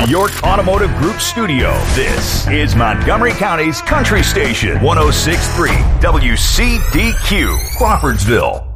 York Automotive Group studio, this is Montgomery County's Country Station, 106.3 WCDQ, Crawfordsville.